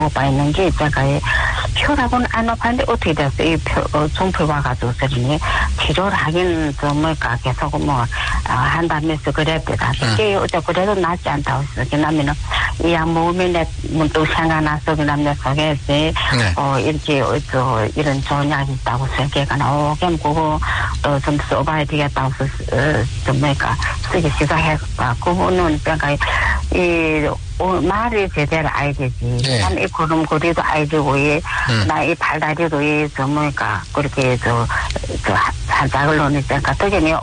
봐 있는 게 제가 표라고는 안 높았는데 어떻게 됐어요? 이 종표 와가지고 서니 치료를 하긴 좀 뭐가 계속 한다면서 그랬대다. 그게 어째 그래도 낫지 않다고 했어. 그러면은 이 약 먹으면 내 문득 생각나서 그다음 내 속에 이렇게 이런 좋은 약이 있다고 생각가 나오게 그거 좀 써봐야 되겠다고 좀 뭐가 쓰기 시작했다. 그거는 그러니까 이 말이 제대로 알겠지. 참 이 걸음걸이도 알고 나 이 발다리도 좀 뭐니까 그렇게 살짝을 놓으니까 특히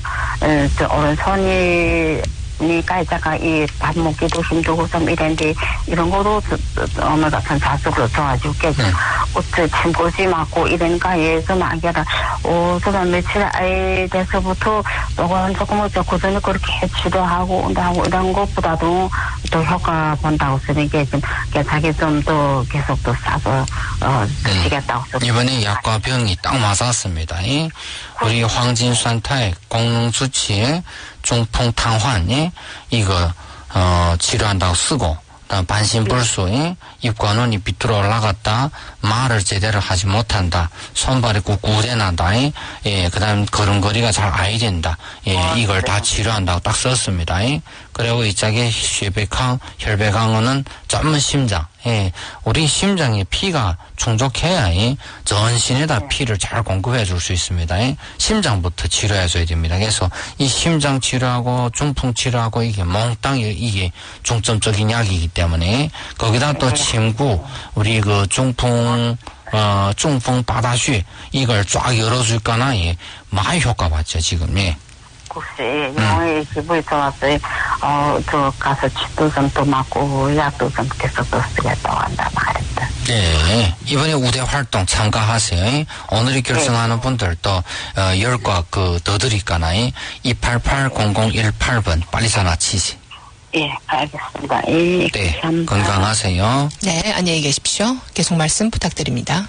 오른손이 니까 이자가 이 밥 먹기도 힘들고 좀 이런데 이런 거로 엄마가 전 자숙으로 좋아지고 계속 어째 침고지 맞고 이러니까 예좀 아기가 그다음 며칠 아이 돼서부터 조금 그전에 그렇게 치료하고 온다고 이런 것보다도 더 효과 본다고 쓰니까 좀 자기 좀 더 계속 또 싸서 드시겠다고 이번에 약과 병이 딱 맞았습니다. 우리 황진수한테 공농수치에 중풍탕환이 이거 치료한다고 쓰고 반신불수 입관원이 비틀어 올라갔다 말을 제대로 하지 못한다 손발이 꾹꾹대 난다 그다음 걸음걸이가 잘 아야 된다 이걸 다 치료한다고 딱 썼습니다. 그리고 이짝에 혈배강은 전문 심장 우리 심장에 피가 충족해야 전신에다 피를 잘 공급해 줄 수 있습니다. 심장부터 치료해 줘야 됩니다. 그래서 이 심장 치료하고 중풍 치료하고 이게 몽땅 이게 중점적인 약이기 때문에 거기다 또 침구 우리 그 중풍 바다쉬 이걸 쫙 열어줄 거나 많이 효과 봤죠 지금. 글쎄, 영어에 기분이 좋았어요. 가서 칩도 좀 또 맞고, 약도 좀 계속 또 쓰겠다고 한다 말했다. 네. 이번에 우대 활동 참가하세요. 오늘이 결승하는 분들도, 10과 더 드릴까나, 2880018번 빨리 전화 치세요. 예, 알겠습니다. 네. 건강하세요. 네, 안녕히 계십시오. 계속 말씀 부탁드립니다.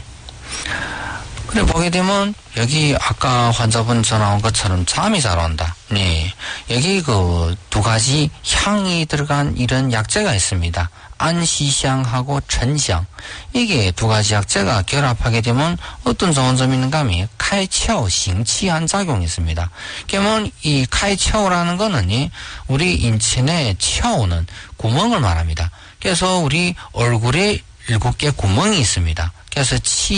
그래 보게 되면 여기 아까 환자분 전화 온 것처럼 잠이 잘 온다. 네. 여기 두 가지 향이 들어간 이런 약재가 있습니다. 안시향하고 천향. 이게 두 가지 약재가 결합하게 되면 어떤 좋은 점이 있는가 하면 카이치아오 싱치한 작용이 있습니다. 그러면 이 카이치아오라는 거는 우리 인체의 치아오는 구멍을 말합니다. 그래서 우리 얼굴에 7개 구멍이 있습니다. 그래서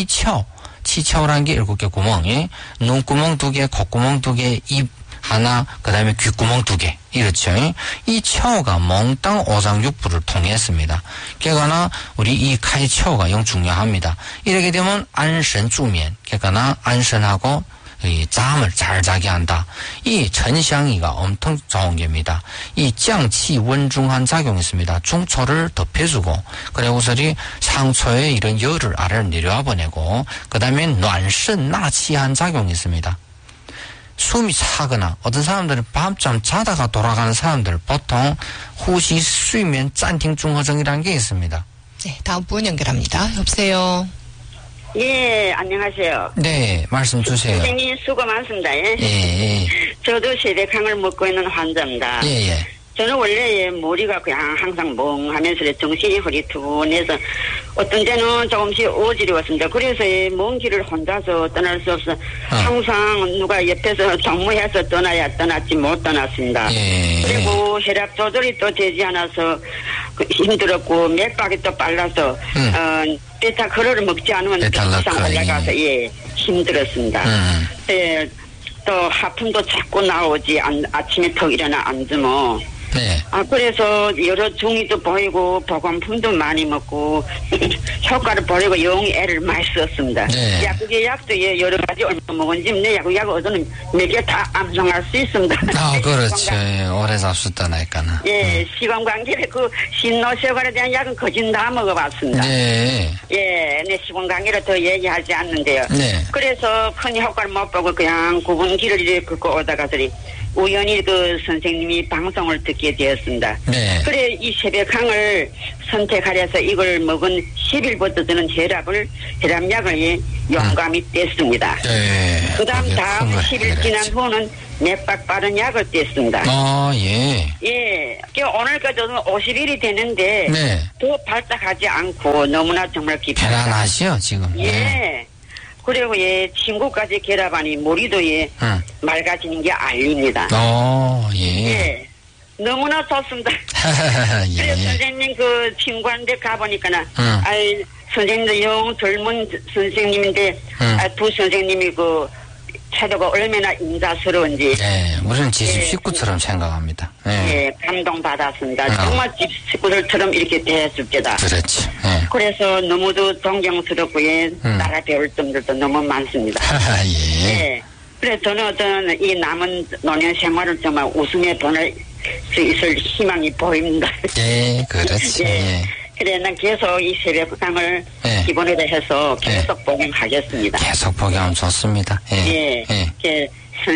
치치아오라는 게 7개 구멍이 눈구멍 2개, 콧구멍 2개, 입 하나, 그 다음에 귓구멍 2개. 이렇죠. 이 치아오가 몽땅 오장육부를 통했습니다. 그러니까 우리 이 카이 치아오가 영 중요합니다. 이렇게 되면 안神助眠, 그러니까 안神하고 이 잠을 잘 자게 한다. 이 천향이가 엄청 좋은 겁니다. 이降气 원중한 작용이 있습니다. 중초를 덮여주고 그리고서리 상초에 이런 열을 아래로 내려와 보내고 그 다음에暖肾 纳气한 작용이 있습니다. 숨이 차거나 어떤 사람들은 밤잠 자다가 돌아가는 사람들 보통 후시 수면 짠팅 중허증이라는 게 있습니다. 네, 다음 분 연결합니다. 여보세요. 예, 안녕하세요. 네, 말씀 주세요. 선생님 수고 많습니다. 예. 저도 세대강을 먹고 있는 환자입니다. 예. 저는 원래 머리가 그냥 항상 멍하면서 정신이 흐릿해서 어떤 때는 조금씩 어지러웠습니다. 그래서 먼 길을 혼자서 떠날 수 없어 항상 누가 옆에서 동무해서 떠났지 못 떠났습니다. 그리고 혈압 조절이 또 되지 않아서 힘들었고 맥박이 또 빨라서 베타크로를 먹지 않으면 이상 올라가서 힘들었습니다. 또 하품도 자꾸 나오지 아침에 턱 일어나 앉으면 그래서 여러 중이도 보이고 보건품도 많이 먹고 효과를 보이고 영 애를 많이 썼습니다. 약도 여러 가지 얼마 먹은지 내 약 얻으면 몇 개 다 암송할 수 있습니다. 그렇죠. 오래 잡수다니까는. 시간 관계에 신노세관에 대한 약은 거진 다 먹어봤습니다. 내 시간 관계를 더 얘기하지 않는데요. 그래서 큰 효과를 못 보고 그냥 구분 길을 이렇게 걷고 오다가들이 우연히 선생님이 방송을 듣게 되었습니다. 그래 이 새벽항을 선택하려서 이걸 먹은 10일부터 저는 혈압약을 용감히 뗐습니다. 다음 10일 지난 후는 맥박 빠른 약을 뗐습니다. 예. 예. 오늘까지는 50일이 되는데 네. 더 발작하지 않고 너무나 정말 기쁩니다. 편안하시요, 지금. 예. 그리고 예, 친구까지 결합하니 머리도 예, 맑아지는 게 알립니다. 예. 예. 너무나 좋습니다. 예. 그래서 선생님 그 친구한테 가보니까는, 아이, 선생님도 영 젊은 선생님인데, 두 선생님이 그, 태도가 얼마나 인자스러운지. 네, 우리는 집 예. 식구처럼 생각합니다. 예. 예, 감동받았습니다. 정말 집 식구들처럼 이렇게 대해줍니다. 그렇지. 예. 그래서 너무도 존경스럽고, 예, 따라 배울 점들도 너무 많습니다. 예. 예. 그래서 저는 이 남은 노년 생활을 정말 웃음에 보낼 수 있을 희망이 보입니다. 예, 그렇지. 예. 예. 그래, 난 계속 이 새벽상을 예. 기본으로 해서 계속 복용하겠습니다. 계속 복용하면 좋습니다. 예. 예. 예.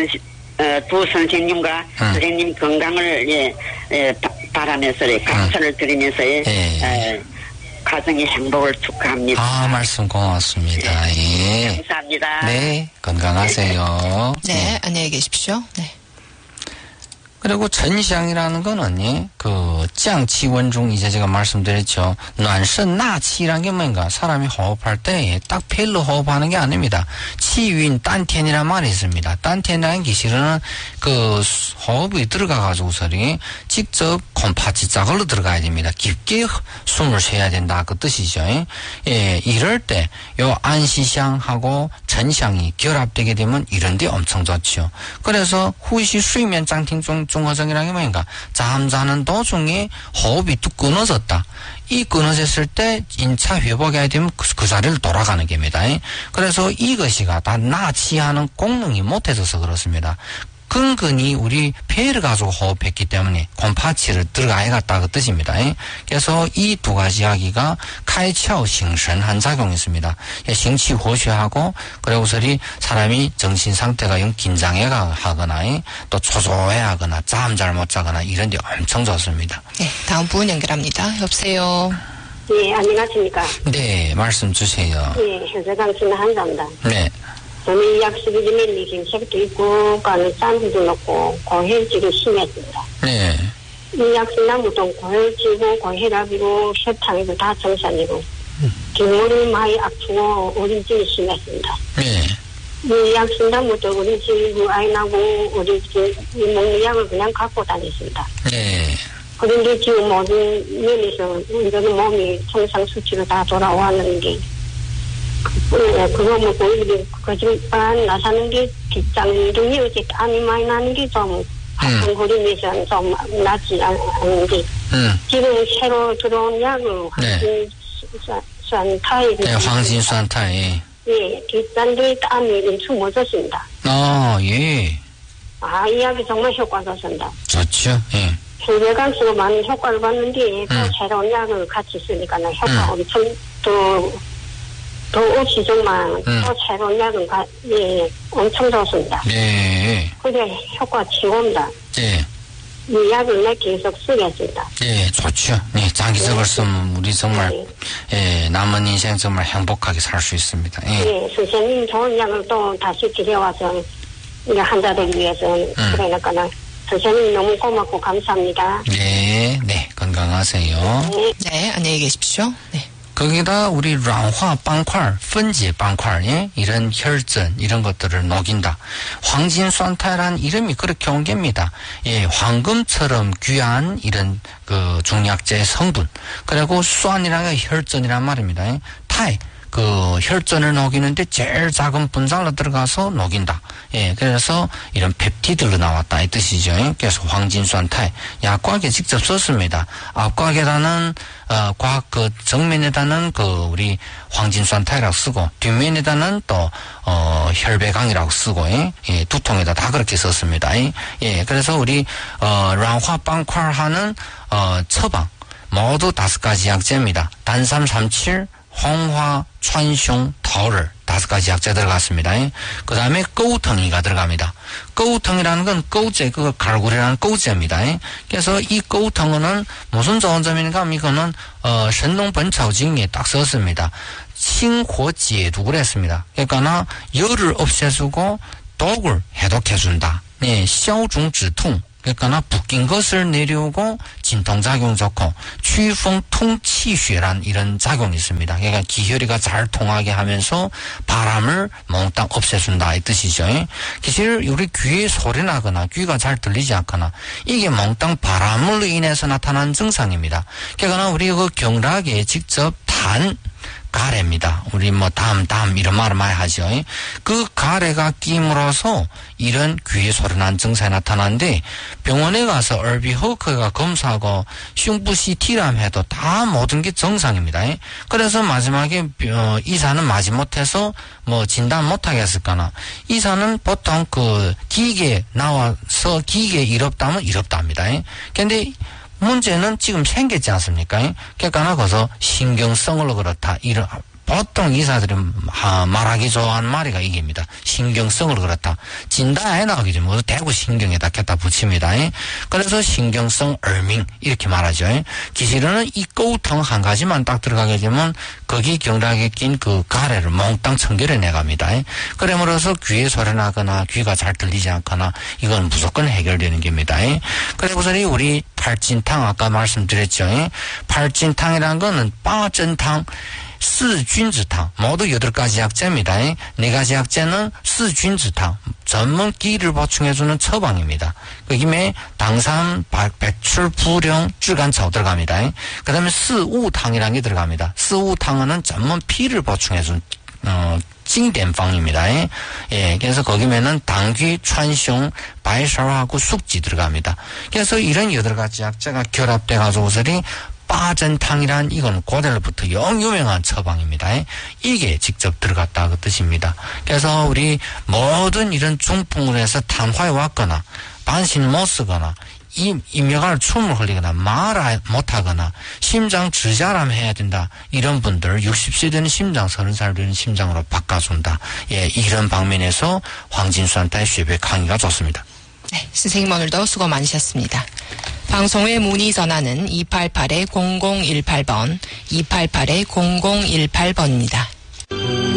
두 선생님과 선생님 건강을, 바라면서, 감사를 드리면서, 가정의 행복을 축하합니다. 말씀 고맙습니다. 예. 감사합니다. 네, 건강하세요. 네, 안녕히 계십시오. 네. 그리고 전시향이라는 거는, 예, 짱치 원중, 이제 제가 말씀드렸죠.暖身 나치라는 게 뭔가, 사람이 호흡할 때, 딱 펠로 호흡하는 게 아닙니다. 치윈, 딴텐이라는 말이 있습니다. 딴텐이라는 게 실은, 호흡이 들어가가지고서리, 직접 콩팥이 짝으로 들어가야 됩니다. 깊게 숨을 쉬어야 된다. 그 뜻이죠. 예, 이럴 때, 안시향하고 전시향이 결합되게 되면 이런데 엄청 좋죠. 그래서 후시 수면 짱팅 중허정이라는 게 뭔가 잠자는 도중에 호흡이 뚝 끊어졌다. 이 끊어졌을 때 인차 회복해야 되면 그 자리를 돌아가는 겁니다. 그래서 이것이가 다 나치하는功能이 못해져서 그렇습니다. 근근히 우리 폐를 가지고 호흡했기 때문에 콩팥치를 들어가야 갔다 그 뜻입니다. 그래서 이 두 가지 이야기가 카이차오 싱선한 작용이 있습니다. 싱치 호쉐하고 그리고서리 사람이 정신 상태가 영 긴장하거나 또 초조해하거나 잠 잘 못 자거나 이런 데 엄청 좋습니다. 네, 다음 분 연결합니다. 여보세요. 예, 안녕하십니까. 네, 말씀 주세요. 예, 현세강 한자입니다. 네. 저는 약 12ml 김색도 있고, 가는 짠도 넣고, 고혈질이 심했습니다. 네. 이 약수나무도 고혈질이고, 고혈압이고, 혈당이고, 다 정상이고, 뒷머리 많이 아프고, 어린질이 심했습니다. 네. 이 약수나무도 어린질이고, 아이 나고, 어린질, 이 먹는 약을 그냥 갖고 다녔습니다. 네. 그런데 지금 모든 면에서, 이제는 몸이 정상 수치로 다 돌아왔는 게, 그거 먹고, 이게, 거짓말 나사는 게, 뒷장둥이, 어째 땀이 많이 나는 게 좀, 아픈거리면서 좀 낫지 않은데, 지금 새로 들어온 약을, 황진수한타이. 네, 황진수한타이. 예, 뒷장둥이 땀이 인출 멎었습니다. 예. 이 약이 정말 효과 좋습니다. 좋죠, 예. 혈배관 쓰고 많은 효과를 봤는데, 또 새로운 약을 같이 쓰니까 효과 엄청 더 없이 정말 또 새로운 약은 엄청 좋습니다. 네. 그게 효과 최고입니다. 네. 이 약을 내 계속 쓰겠습니다. 네, 좋죠. 네, 장기적으로 쓰면 우리 정말 남은 인생 정말 행복하게 살 수 있습니다. 예, 선생님 좋은 약을 또 다시 들여와서 이제 환자들 위해서 그러니까 선생님 너무 고맙고 감사합니다. 네, 건강하세요. 네, 안녕히 계십시오. 네. 거기다 우리 란화 빵块, 분지 빵块, 이런 혈전 이런 것들을 녹인다. 황진수한타이라는 이름이 그렇게 온 겁니다. 예, 황금처럼 귀한 이런 중약제의 성분. 그리고 수안이라는 게 혈전이란 말입니다. 타이. 혈전을 녹이는데 제일 작은 분자로 들어가서 녹인다. 예, 그래서 이런 펩티드로 나왔다. 이 뜻이죠. 그래서 황진수한타이. 약과학에 직접 썼습니다. 앞과학에다는, 과학 정면에다는 우리 황진수한타이라고 쓰고, 뒷면에다는 또, 혈배강이라고 쓰고, 예, 두 통에다 다 그렇게 썼습니다. 예, 그래서 우리, 란화빵块하는, 처방. 모두 5가지 약제입니다. 단삼 37, 홍화,川芎, 타오를 5가지 약재 들어갔습니다. 그 다음에 꺼우텅이가 들어갑니다. 꺼우텅이라는 건 꺼우제, 갈고리라는 꺼우제입니다. 그래서 이 꺼우텅은 무슨 좋은 점인가? 이거는, 신농번차오징에 딱 썼습니다. 칭호제두를 했습니다. 그러니까 열을 없애주고 독을 해독해준다. 네, 消肿止痛. 그러니까 붓긴 것을 내려오고 진통작용 좋고 취풍 통치血란 이런 작용이 있습니다. 그러니까 기혈이가 잘 통하게 하면서 바람을 몽땅 없애준다 이 뜻이죠. 사실 우리 귀에 소리 나거나 귀가 잘 들리지 않거나 이게 몽땅 바람으로 인해서 나타난 증상입니다. 그러니까 우리 그 경락에 직접 단 가래입니다. 우리 뭐 담 이런 말을 많이 하죠. 그 가래가 끼므로서 이런 귀에 소리난 증상이 나타나는데 병원에 가서 얼비허크가 검사하고 흉부 CT람 해도 다 모든 게 정상입니다. 그래서 마지막에 의사는 마지못해서 뭐 진단 못하게 했을까나 의사는 보통 그 기계 나와서 기계에 이롭다면 이롭답니다. 근데 문제는 지금 생겼지 않습니까? 그러니까 거기서 신경성으로 그렇다. 보통 의사들이 말하기 좋아하는 말이가 이게입니다. 신경성으로 그렇다. 진단에 나오기죠. 모두 대구 신경에다 갖다 붙입니다. 그래서 신경성 얼밍 이렇게 말하죠. 기실은 이 꼬우통 한 가지만 딱 들어가게 되면 거기 경락에 낀 그 가래를 몽땅 청결해 내갑니다. 그러므로서 귀에 소리 나거나 귀가 잘 들리지 않거나 이건 무조건 해결되는 겁니다. 그래서 우리 팔진탕 아까 말씀드렸죠. 팔진탕이라는 거는 빠전탕 4君子汤 모두 8가지 약재입니다. 4가지 약재는 4君子汤 전문 기를 보충해주는 처방입니다. 그 김에 당산, 배출, 부령, 쯔간草 들어갑니다. 그 다음에 四物汤이라는 게 들어갑니다. 四物汤은 전문 피를 보충해주는 징典方입니다. 예, 그래서 거기면은 당귀,川芎, 바이샤하고 숙지 들어갑니다. 그래서 이런 8가지 약재가 결합돼가지고서리 빠전탕이란 이건 고대로부터 영 유명한 처방입니다. 이게 직접 들어갔다 그 뜻입니다. 그래서 우리 모든 이런 중풍으로 해서 탄화에 왔거나 반신 못 쓰거나 임여갈 춤을 흘리거나 말 못하거나 심장 저자람 해야 된다. 이런 분들 60세 되는 심장 30살 되는 심장으로 바꿔준다. 예, 이런 방면에서 황진수한테 쉐베 강의가 좋습니다. 네, 선생님 오늘도 수고 많으셨습니다. 방송의 문의 전화는 288-0018번, 288-0018번입니다.